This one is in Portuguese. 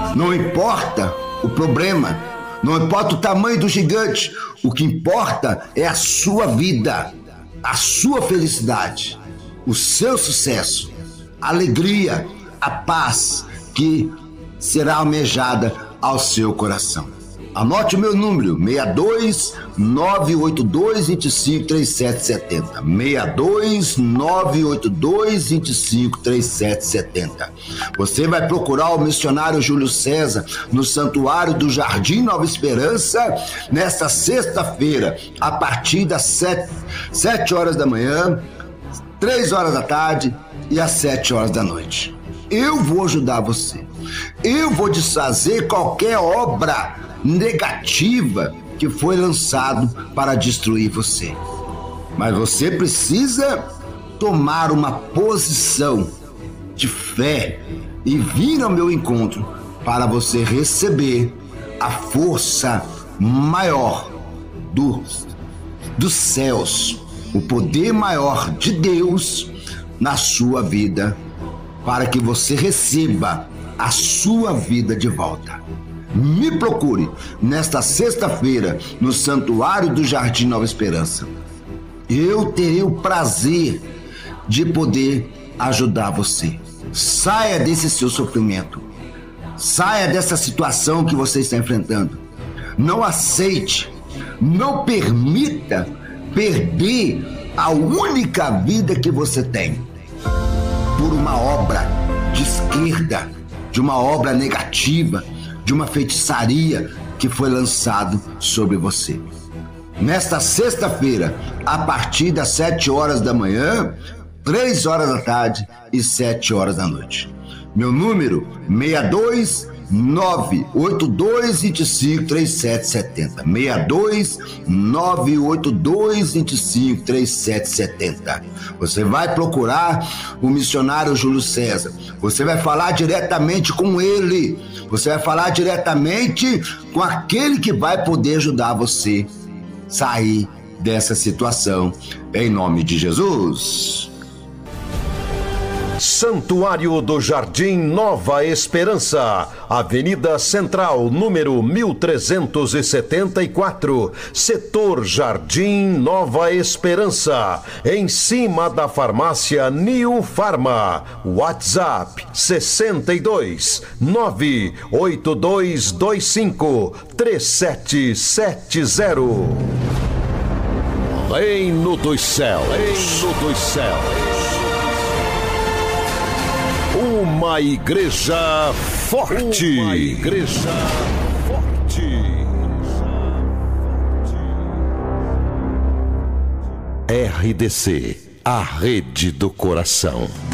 Não importa o problema, não importa o tamanho do gigante, o que importa é a sua vida, a sua felicidade, o seu sucesso, a alegria, a paz que será almejada ao seu coração. Anote o meu número, 62982253770. 62982253770. Você vai procurar o missionário Júlio César no Santuário do Jardim Nova Esperança nesta sexta-feira, a partir das 7 horas da manhã, 3 horas da tarde e às 7 horas da noite. Eu vou ajudar você. Eu vou desfazer qualquer obra negativa que foi lançado para destruir você. Mas você precisa tomar uma posição de fé e vir ao meu encontro para você receber a força maior dos céus, o poder maior de Deus na sua vida, para que você receba a sua vida de volta. Me procure nesta sexta-feira no Santuário do Jardim Nova Esperança. Eu terei o prazer de poder ajudar você. Saia desse seu sofrimento. Saia dessa situação que você está enfrentando. Não aceite, não permita perder a única vida que você tem por uma obra de esquerda, de uma obra negativa, de uma feitiçaria que foi lançado sobre você. Nesta sexta-feira, a partir das 7 horas da manhã, 3 horas da tarde e 7 horas da noite. Meu número, 62982253770. 62982253770. Você vai procurar o missionário Júlio César. Você vai falar diretamente com ele. Você vai falar diretamente com aquele que vai poder ajudar você a sair dessa situação. Em nome de Jesus. Santuário do Jardim Nova Esperança, Avenida Central, número 1374, Setor Jardim Nova Esperança, em cima da farmácia New Farma. WhatsApp 62 98225 3770. Reino dos Céus. Reino dos Céus. Uma igreja forte. Uma igreja forte. RDC, a rede do coração.